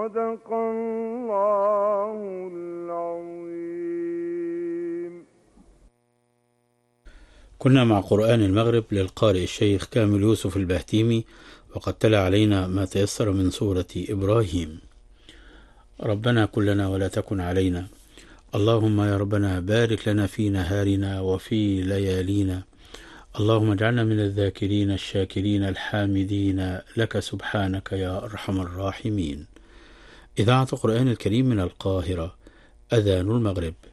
صدق الله العظيم. كنا مع قرآن المغرب للقارئ الشيخ كامل يوسف البهتيمي، وقد تلا علينا ما تيسر من سورة إبراهيم. ربنا كلنا ولا تكن علينا. اللهم يا ربنا بارك لنا في نهارنا وفي ليالينا. اللهم اجعلنا من الذاكرين الشاكرين الحامدين لك سبحانك يا أرحم الراحمين. إذاعة القرآن الكريم من القاهرة، أذان المغرب.